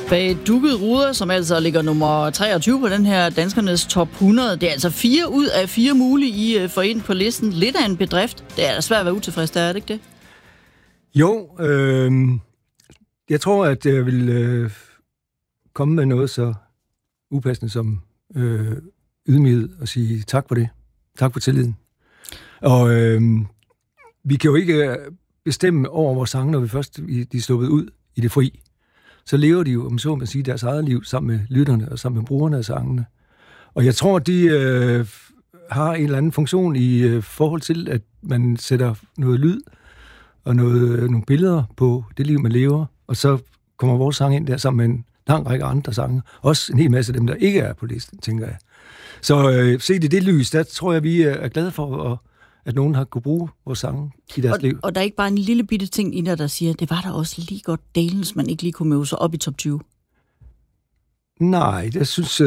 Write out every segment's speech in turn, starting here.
Bag dukkede ruder, som altså ligger nummer 23 på den her danskernes top 100. Det er altså 4 ud af 4 mulige, I får ind på listen. Lidt af en bedrift. Det er da svært at være utilfreds, der er det ikke det? Jo, jeg tror, at jeg vil komme med noget så upassende som ydmyghed og sige tak for det. Tak for tilliden. Og vi kan jo ikke bestemme over vores sange, når vi først de er sluppet ud i det fri. Så lever de jo, om så man sige, deres eget liv sammen med lytterne og sammen med brugerne af sangene. Og jeg tror, de har en eller anden funktion i forhold til, at man sætter noget lyd og nogle billeder på det liv, man lever. Og så kommer vores sang ind der sammen med en lang række andre sange. Også en hel masse af dem, der ikke er på listen, tænker jeg. Så set i det lys, der tror jeg, vi er glade for, at nogen har kunne bruge vores sange i deres liv. Og der er ikke bare en lille bitte ting i der siger, det var der også lige godt delens, man ikke lige kunne møde sig op i top 20. Nej, jeg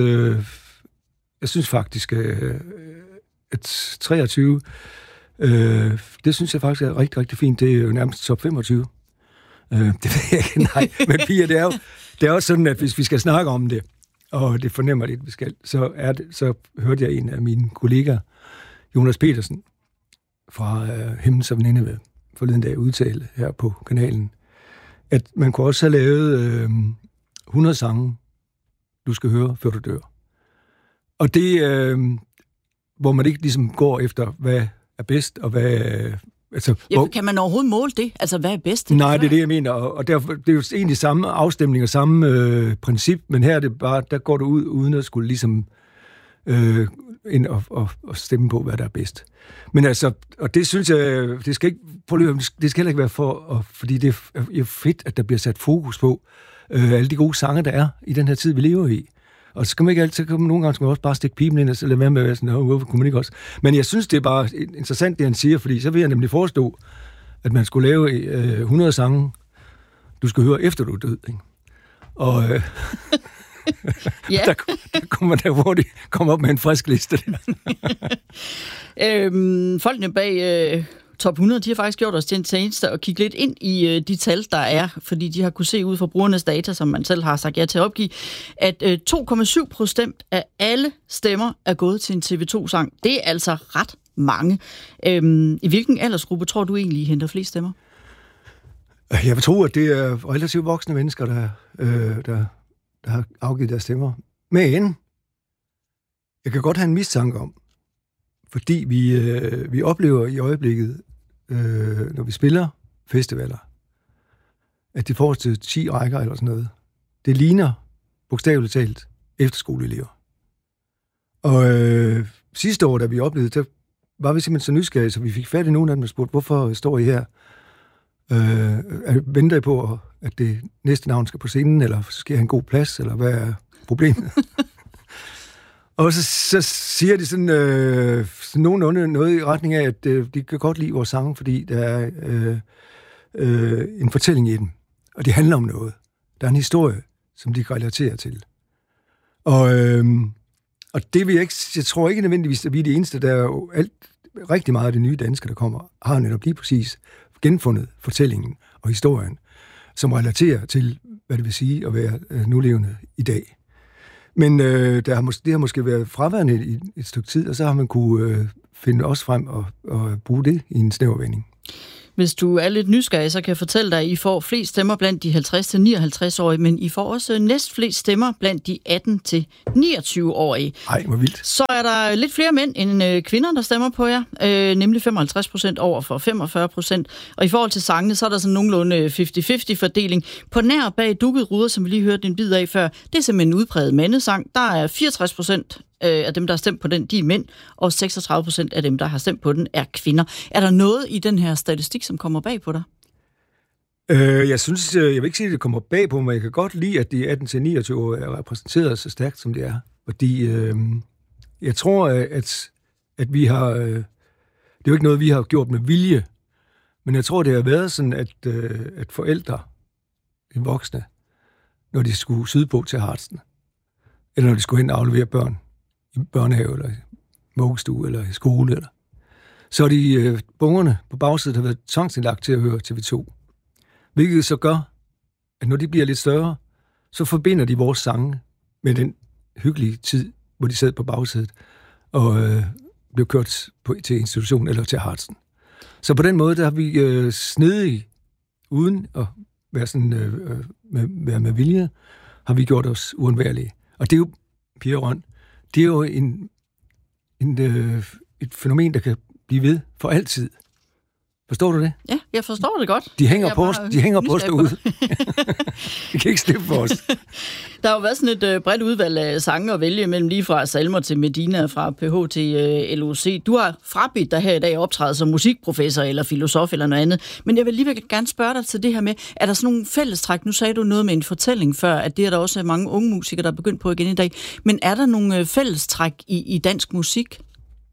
synes faktisk, at 23, det synes jeg faktisk er rigtig, rigtig fint. Det er jo nærmest top 25. Det ved jeg ikke, nej. Men Pia, det er også sådan, at hvis vi skal snakke om det, og det fornemmer lidt, vi skal, så hørte jeg en af mine kollegaer, Jonas Petersen, fra Himlen og Nineve, forleden dag udtale her på kanalen, at man kunne også have lavet 100 sange, du skal høre, før du dør. Og det, hvor man ikke ligesom går efter, hvad er bedst, og hvad... kan man overhovedet måle det? Altså, hvad er bedst? Nej, det er det, jeg mener. Og derfor, det er jo egentlig samme afstemning og samme princip, men her er det bare, der går du ud, uden at skulle ligesom ind og stemme på, hvad der er bedst. Men altså, og det synes jeg, det skal heller ikke være fordi det er fedt, at der bliver sat fokus på alle de gode sange, der er i den her tid, vi lever i. Og så kan man ikke altid, nogle gange skal man også bare stikke pipen ind og lade være med at være sådan, hvorfor kunne man ikke også? Men jeg synes, det er bare interessant, det han siger, fordi så vil jeg nemlig forestå, at man skulle lave 100 sange, du skal høre efter du er død, ikke? Og der kunne man da hurtigt komme op med en frisk liste. Folkene bag top 100, de har faktisk gjort os til en tjeneste og kigge lidt ind i de tal, der er, fordi de har kunne se ud fra brugernes data, som man selv har sagt ja til at opgive, at 2,7% af alle stemmer er gået til en TV2-sang. Det er altså ret mange. I hvilken aldersgruppe tror du egentlig, I henter flest stemmer? Jeg vil tro, at det er relativt voksne mennesker, der har afgivet deres stemmer. Men jeg kan godt have en mistanke om, fordi vi oplever i øjeblikket, når vi spiller festivaler, at de får til 10 rækker eller sådan noget. Det ligner bogstaveligt talt efterskoleelever. Og sidste år, da vi oplevede det, var vi simpelthen så nysgerrige, så vi fik fat i nogen af dem og spurgte, hvorfor står I her? Venter I på, at det næste navn skal på scenen, eller skal jeg have en god plads, eller hvad er problemet? Og så siger de sådan nogenlunde noget i retning af, at de kan godt lide vores sange, fordi der er en fortælling i dem. Og det handler om noget. Der er en historie, som de kan relatere til. Og det vil jeg tror ikke nødvendigvis, at vi er de eneste, der er jo rigtig meget af det nye danske, der kommer, har netop lige præcis genfundet fortællingen og historien, som relaterer til, hvad det vil sige at være nulevende i dag. Men det har måske været fraværende i et stykke tid, og så har man kunne finde os frem og bruge det i en snæver vending. Hvis du er lidt nysgerrig, så kan jeg fortælle dig, at I får flest stemmer blandt de 50-59-årige, men I får også næst flest stemmer blandt de 18-29-årige. Ej, hvor vildt. Så er der lidt flere mænd end kvinder, der stemmer på jer, nemlig 55% over for 45%. Og i forhold til sangene, så er der sådan nogenlunde 50-50 fordeling. På nær bag dukkede ruder, som vi lige hørte en bid af før, det er simpelthen en udpræget mandesang. Der er 64% af dem, der har stemt på den, de er mænd, og 36% af dem, der har stemt på den, er kvinder. Er der noget i den her statistik, som kommer bag på dig? Jeg synes, jeg vil ikke sige, at det kommer bag på, men jeg kan godt lide, at de 18-29 år er repræsenteret så stærkt, som det er. Fordi jeg tror, at vi har... det er jo ikke noget, vi har gjort med vilje, men jeg tror, det har været sådan, at forældre, de voksne, når de skulle sydpå til Hartsen, eller når de skulle hen og aflevere børn i børnehave, eller i vuggestue, eller i skole, så er de bungerne på bagsiden har været tvangsindlagt til at høre TV2. Hvilket så gør, at når de bliver lidt større, så forbinder de vores sange med den hyggelige tid, hvor de sad på bagsædet og blev kørt til institution eller til Hartsen. Så på den måde, der har vi snedige, uden at være sådan med vilje, har vi gjort os uundværlige. Og det er jo, Pia Røn, det er jo et fænomen, der kan blive ved for altid. Forstår du det? Ja, jeg forstår det godt. De hænger på os derude. De kan ikke slippe for os. Der har jo været sådan et bredt udvalg af sange at vælge mellem, lige fra salmer til Medina, fra PH til LOC. Du har frabedt dig her i dag optrædet som musikprofessor eller filosof eller noget andet. Men jeg vil alligevel gerne spørge dig til det her med, er der sådan nogle fællestræk? Nu sagde du noget med en fortælling før, at det er der også mange unge musikere, der er begyndt på igen i dag. Men er der nogle fællestræk i dansk musik?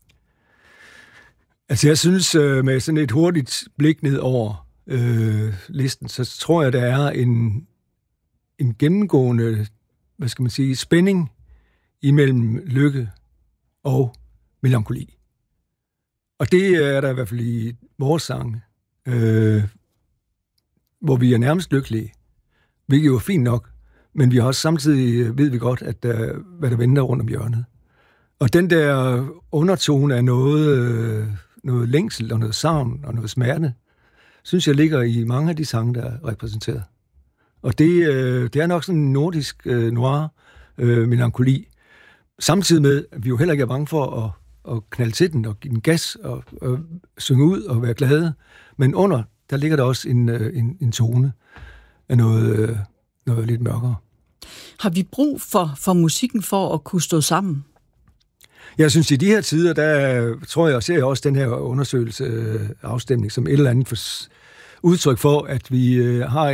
Altså jeg synes, med sådan et hurtigt blik ned over listen, så tror jeg, der er en gennemgående, hvad skal man sige, spænding imellem lykke og melankoli. Og det er der i hvert fald i vores sange, hvor vi er nærmest lykkelige, hvilket jo er fint nok, men vi har også samtidig, ved vi godt, at hvad der venter rundt om hjørnet. Og den der undertone af noget længsel og noget savn og noget smerte, synes jeg ligger i mange af de sange, der er repræsenteret. Og det er nok sådan en nordisk noir melankoli. Samtidig med, at vi jo heller ikke er bange for at knalde til den og give den gas og synge ud og være glade. Men under, der ligger der også en tone af noget lidt mørkere. Har vi brug for musikken for at kunne stå sammen? Jeg synes, i de her tider, der tror jeg, og ser jeg også den her undersøgelse, afstemning, som et eller andet udtryk for, at vi har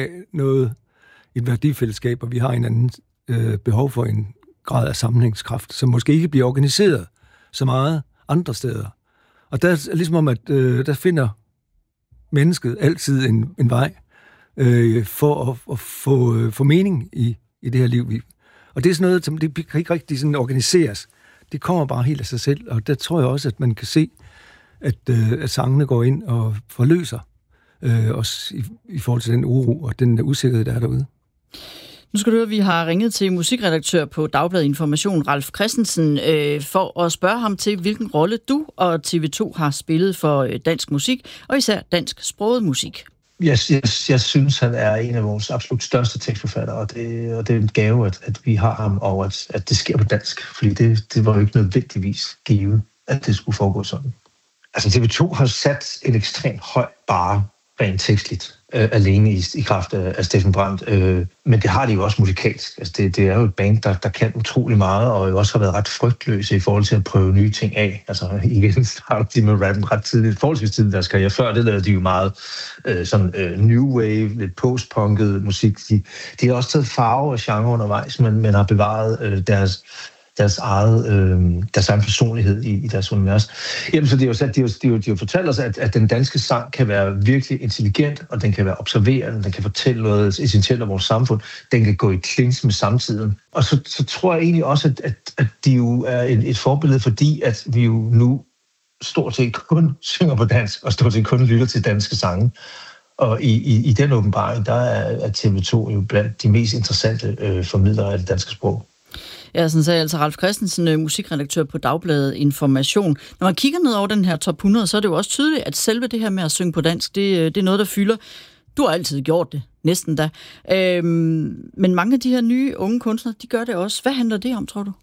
et værdifællesskab, og vi har en anden behov for en grad af sammenhængskraft, som måske ikke bliver organiseret så meget andre steder. Og der er ligesom om, at der finder mennesket altid en vej for at få mening i det her liv. Og det er sådan noget, som det kan ikke rigtig sådan organiseres. Det kommer bare helt af sig selv, og der tror jeg også, at man kan se, at sangene går ind og forløser også i forhold til den uro og den usikkerhed, der er derude. Nu skal du høre, at vi har ringet til musikredaktør på Dagbladet Information, Ralf Christensen, for at spørge ham til, hvilken rolle du og TV2 har spillet for dansk musik, og især dansk sproget musik. Jeg synes, han er en af vores absolut største tekstforfattere, og det er en gave, at vi har ham, og at det sker på dansk, fordi det var jo ikke nødvendigvis givet, at det skulle foregå sådan. Altså TV2 har sat en ekstremt høj barre rent tekstligt, alene i kraft af Steffen Brandt, men det har de jo også musikalsk. Altså det er jo et band, der kan utrolig meget, og jo også har været ret frygtløse i forhold til at prøve nye ting af. Altså igen starter de med rappen ret tidligt, forholdsvis tidligt deres karriere. Før det lavede de jo meget new wave, lidt postpunket musik. De har også taget farve og genre undervejs, men har bevaret deres egen personlighed i deres univers. Jamen, så de har fortalt os, at den danske sang kan være virkelig intelligent, og den kan være observerende, den kan fortælle noget essentielt om vores samfund, den kan gå i klins med samtiden. Og så tror jeg egentlig også, at de jo er et forbillede, fordi at vi jo nu stort set kun synger på dansk, og stort set kun lytter til danske sange. Og i den åbenbaring, der er TV2 jo blandt de mest interessante formidlere af det danske sprog. Ja, sådan sagde altså Ralf Christensen, musikredaktør på Dagbladet Information. Når man kigger ned over den her top 100, så er det jo også tydeligt, at selve det her med at synge på dansk, det er noget, der fylder. Du har altid gjort det, næsten da. Men mange af de her nye unge kunstnere, de gør det også. Hvad handler det om, tror du?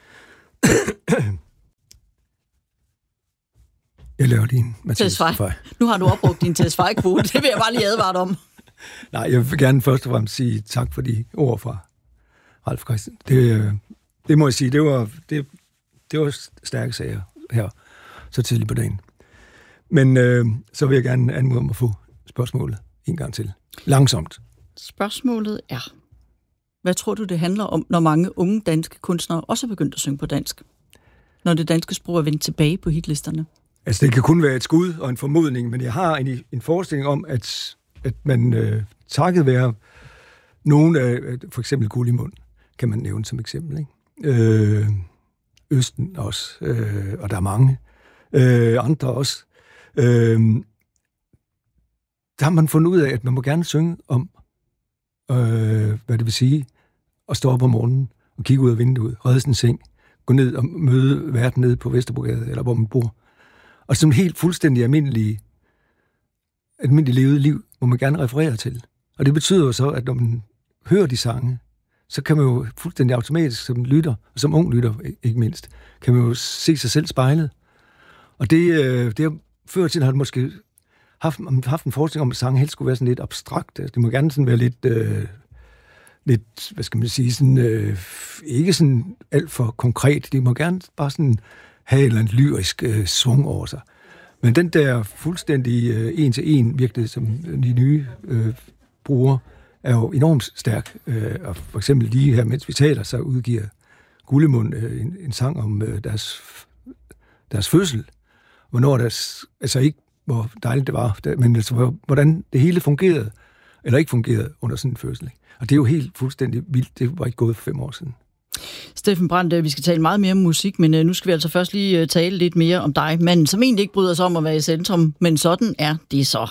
Jeg laver din Mathias Tesfaye. Nu har du opbrugt din Tesfaye-kvote. Det vil jeg bare lige advare dig om. Nej, jeg vil gerne først og fremmest sige tak for de ord fra Ralf Christensen. Det må jeg sige, det var stærke sager her, så tidligt på dagen. Men så vil jeg gerne anmode om at få spørgsmålet en gang til. Langsomt. Spørgsmålet er, hvad tror du, det handler om, når mange unge danske kunstnere også er begyndt at synge på dansk? Når det danske sprog er vendt tilbage på hitlisterne? Altså, det kan kun være et skud og en formodning, men jeg har en forestilling om, at man takket være nogen af, for eksempel Gullimund, kan man nævne som eksempel, ikke? Østen også, og der er mange andre også. Der har man fundet ud af, at man må gerne synge om, hvad det vil sige, at stå op om morgenen og kigge ud af vinduet, redde sin seng, gå ned og møde verden nede på Vesterbrogade, eller hvor man bor. Og sådan helt fuldstændig almindelig levet liv, må man gerne referere til. Og det betyder jo så, at når man hører de sange, så kan man jo fuldstændig automatisk som lytter, og som ung lytter ikke mindst, kan man jo se sig selv spejlet. Og det før tiden har det måske haft en forestilling om, at sange helst skulle være sådan lidt abstrakt. Det må gerne sådan være lidt, hvad skal man sige, sådan, ikke sådan alt for konkret. Det må gerne bare sådan have et eller andet lyrisk svung over sig. Men den der fuldstændig en-til-en virkelig, som de nye bruger, er jo enormt stærk. Og for eksempel lige her, mens vi taler, så udgiver Gullemund en sang om deres fødsel. Hvornår deres, altså ikke hvor dejligt det var, men altså hvordan det hele fungerede, eller ikke fungerede under sådan en fødsel. Og det er jo helt fuldstændig vildt. Det var ikke gået for 5 år siden. Steffen Brandt, vi skal tale meget mere om musik, men nu skal vi altså først lige tale lidt mere om dig. Manden, som egentlig ikke bryder sig om at være i centrum, men sådan er det så.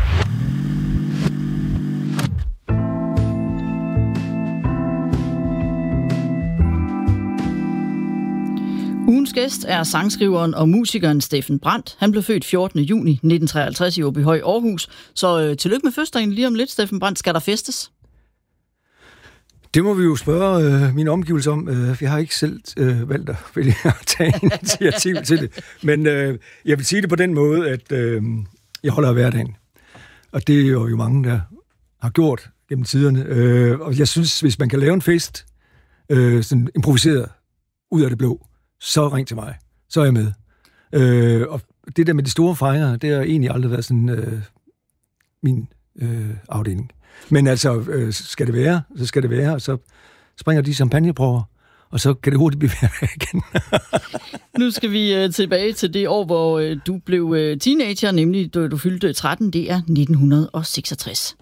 Ugens gæst er sangskriveren og musikeren Steffen Brandt. Han blev født 14. juni 1953 i Åbyhøj, Aarhus. Så tillykke med fødselsdagen lige om lidt, Steffen Brandt. Skal der festes? Det må vi jo spørge mine omgivelser om. Jeg har ikke selv valgt at tage initiativ til det. Men jeg vil sige det på den måde, at jeg holder af hverdagen. Og det er jo mange, der har gjort gennem tiderne. Og jeg synes, hvis man kan lave en fest, sådan improviseret ud af det blå, så ring til mig. Så er jeg med. Og det der med de store fejre, det har egentlig aldrig været sådan min afdeling. Men altså, skal det være, så skal det være, og så springer de champagneprøver, og så kan det hurtigt blive hverdag igen. Nu skal vi tilbage til det år, hvor du blev teenager, nemlig da du fyldte 13, det er 1966.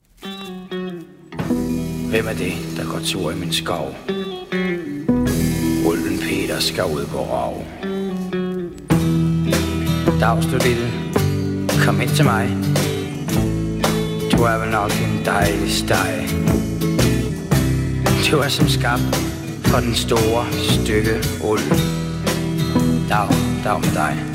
Hvem er det, der går tur i min skov? Ulven Peter skal ud på rav. Dags du lille, kom ind til mig. Du er vel nok en dejlig steg. Du er som skabt for den store stykke ulv. Dag med dig.